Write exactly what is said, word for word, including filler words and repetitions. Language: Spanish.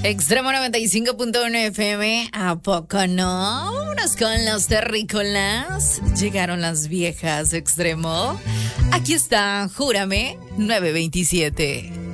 Extremo noventa y cinco punto uno F M, ¿a poco no? Unos con los terrícolas. Llegaron las viejas, Extremo. Aquí está, Júrame, nueve veintisiete.